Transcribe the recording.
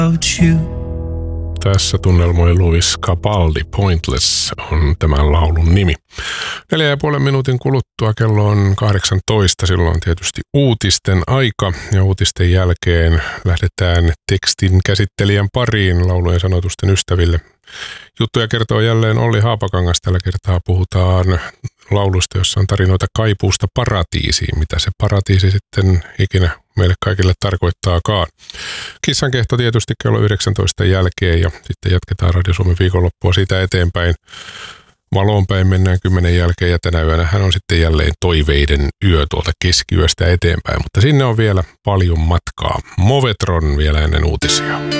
Tässä tunnelmoi Louis Capaldi, Pointless on tämän laulun nimi. 4,5 minuutin kuluttua kello on 18, silloin tietysti uutisten aika ja uutisten jälkeen lähdetään tekstin käsittelijän pariin laulujen sanotusten ystäville. Juttuja kertoo jälleen Olli Haapakangas. Tällä kertaa puhutaan laulusta, jossa on tarinoita kaipuusta paratiisiin. Mitä se paratiisi sitten ikinä meille kaikille tarkoittaakaan. Kissankehto tietysti kello 19 jälkeen ja sitten jatketaan Radio Suomen viikonloppua siitä eteenpäin. Valoon päin mennään 10 jälkeen ja tänä yönä hän on sitten jälleen toiveiden yö tuolta keskiyöstä eteenpäin. Mutta sinne on vielä paljon matkaa. Movetron vielä ennen uutisia.